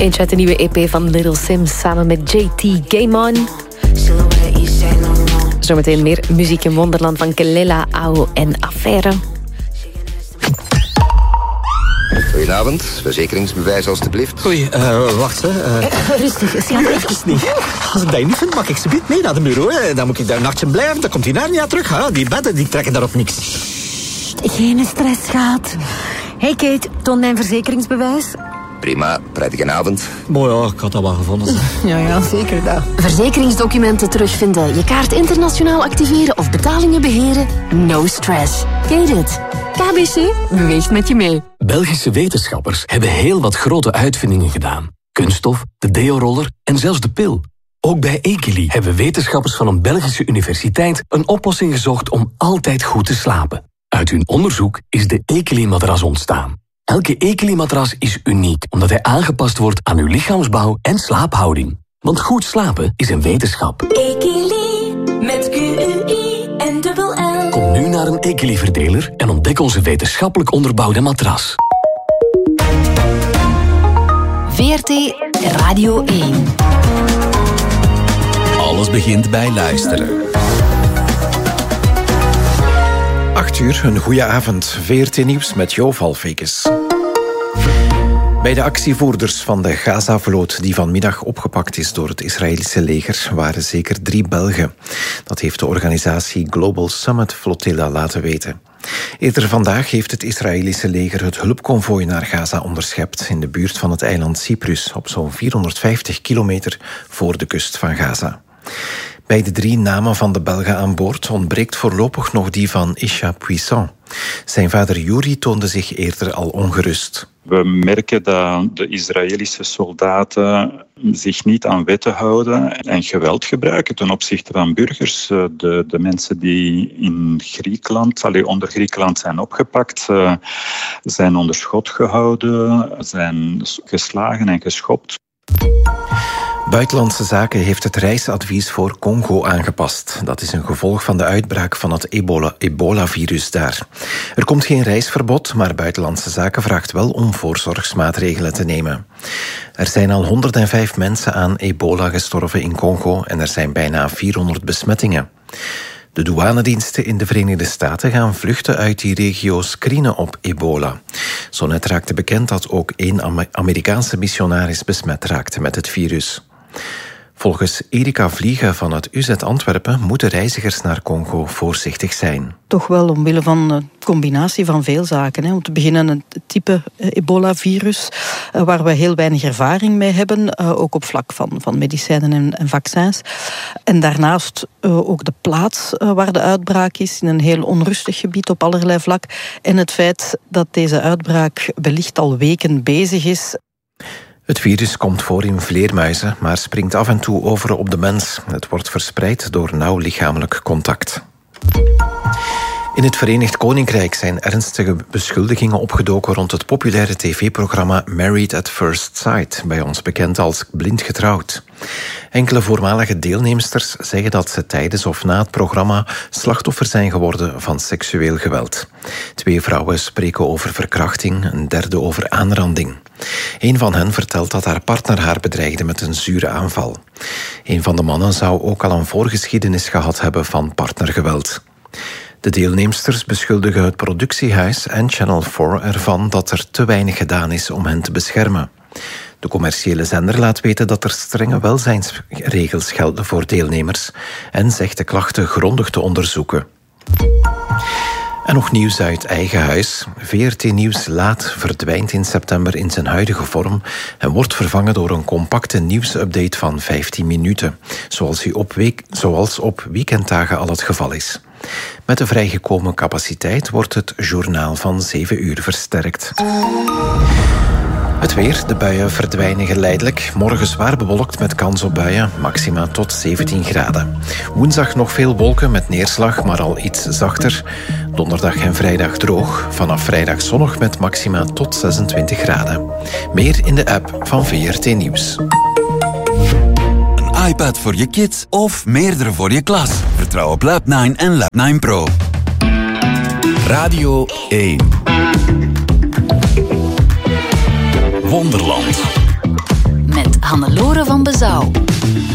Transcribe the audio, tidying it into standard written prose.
Eentje uit de nieuwe EP van Little Sims samen met JT Gamon. Zometeen meer muziek in Wonderland van Kelela, Ao en Affaire. Goedenavond, verzekeringsbewijs alstublieft. Oei, wacht. Rustig, het gaat even niet. Als ik dat niet vind, mag ik ze niet mee naar de bureau. Hè. Dan moet ik daar een nachtje blijven, dan komt hij naar terug. Hè. Die bedden die trekken daarop niks. Geen stress, schat. Hey Kate, toon mijn verzekeringsbewijs. Prima, prettige avond. Mooi, ja, ik had dat wel gevonden. Ja, zeker dat. Verzekeringsdocumenten terugvinden, je kaart internationaal activeren of betalingen beheren? No stress. Kate it. KBC beweegt met je mee. Belgische wetenschappers hebben heel wat grote uitvindingen gedaan. Kunststof, de deo-roller en zelfs de pil. Ook bij Ekili hebben wetenschappers van een Belgische universiteit een oplossing gezocht om altijd goed te slapen. Uit hun onderzoek is de Ekili-matras ontstaan. Elke Ekili-matras is uniek, omdat hij aangepast wordt aan uw lichaamsbouw en slaaphouding. Want goed slapen is een wetenschap. Ekili, met QUI en dubbel L. Kom nu naar een Ekili-verdeler en ontdek onze wetenschappelijk onderbouwde matras. VRT Radio 1. Alles begint bij luisteren. 8:00, een goede avond. VRT Nieuws met Jo Valfekes. Bij de actievoerders van de Gaza-vloot die vanmiddag opgepakt is door het Israëlische leger waren zeker 3 Belgen. Dat heeft de organisatie Global Summit Flotilla laten weten. Eerder vandaag heeft het Israëlische leger het hulpconvooi naar Gaza onderschept in de buurt van het eiland Cyprus op zo'n 450 kilometer voor de kust van Gaza. Bij de 3 namen van de Belgen aan boord ontbreekt voorlopig nog die van Isha Puissant. Zijn vader Yuri toonde zich eerder al ongerust. We merken dat de Israëlische soldaten zich niet aan wetten houden en geweld gebruiken ten opzichte van burgers. De mensen die in Griekenland, onder Griekenland zijn opgepakt, zijn onder schot gehouden, zijn geslagen en geschopt. Buitenlandse Zaken heeft het reisadvies voor Congo aangepast. Dat is een gevolg van de uitbraak van het ebola-virus daar. Er komt geen reisverbod, maar Buitenlandse Zaken vraagt wel om voorzorgsmaatregelen te nemen. Er zijn al 105 mensen aan ebola gestorven in Congo en er zijn bijna 400 besmettingen. De douanediensten in de Verenigde Staten gaan vluchten uit die regio screenen op ebola. Zo net raakte bekend dat ook 1 Amerikaanse missionaris besmet raakte met het virus. Volgens Erika Vliegen van het UZ Antwerpen moeten reizigers naar Congo voorzichtig zijn. Toch wel omwille van een combinatie van veel zaken. Om te beginnen het type ebola-virus, waar we heel weinig ervaring mee hebben, ook op vlak van medicijnen en vaccins. En daarnaast ook de plaats waar de uitbraak is, in een heel onrustig gebied op allerlei vlak. En het feit dat deze uitbraak wellicht al weken bezig is. Het virus komt voor in vleermuizen, maar springt af en toe over op de mens. Het wordt verspreid door nauw lichamelijk contact. In het Verenigd Koninkrijk zijn ernstige beschuldigingen opgedoken rond het populaire tv-programma Married at First Sight, bij ons bekend als Blind Getrouwd. Enkele voormalige deelnemsters zeggen dat ze tijdens of na het programma slachtoffer zijn geworden van seksueel geweld. 2 vrouwen spreken over verkrachting, een derde over aanranding. Een van hen vertelt dat haar partner haar bedreigde met een zure aanval. Een van de mannen zou ook al een voorgeschiedenis gehad hebben van partnergeweld. De deelnemsters beschuldigen het productiehuis en Channel 4 ervan dat er te weinig gedaan is om hen te beschermen. De commerciële zender laat weten dat er strenge welzijnsregels gelden voor deelnemers en zegt de klachten grondig te onderzoeken. En nog nieuws uit eigen huis. VRT Nieuws Laat verdwijnt in september in zijn huidige vorm en wordt vervangen door een compacte nieuwsupdate van 15 minuten, zoals op weekenddagen al het geval is. Met de vrijgekomen capaciteit wordt het journaal van 7 uur versterkt. Het weer, de buien verdwijnen geleidelijk. Morgen zwaar bewolkt met kans op buien, maxima tot 17 graden. Woensdag nog veel wolken met neerslag, maar al iets zachter. Donderdag en vrijdag droog. Vanaf vrijdag zonnig met maxima tot 26 graden. Meer in de app van VRT Nieuws. Een iPad voor je kids of meerdere voor je klas. Vertrouw op Lab 9 en Lab 9 Pro. Radio 1. Wonderland. Dore van Bezouw.